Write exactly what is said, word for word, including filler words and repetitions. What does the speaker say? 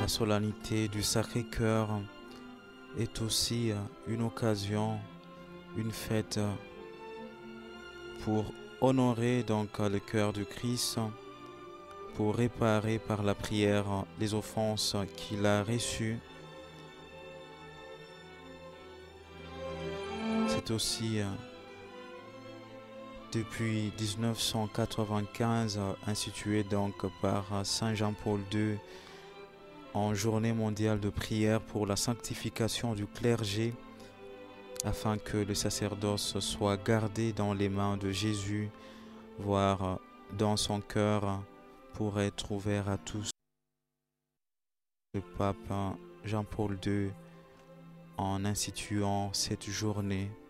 La solennité du Sacré-Cœur est aussi une occasion, une fête pour honorer donc le cœur du Christ, pour réparer par la prière les offenses qu'il a reçues. C'est aussi depuis mille neuf cent quatre-vingt-quinze institué donc par Saint Jean-Paul deux en journée mondiale de prière pour la sanctification du clergé, afin que le sacerdoce soit gardé dans les mains de Jésus, voire dans son cœur, pour être ouvert à tous. Le pape Jean-Paul deux, en instituant cette journée,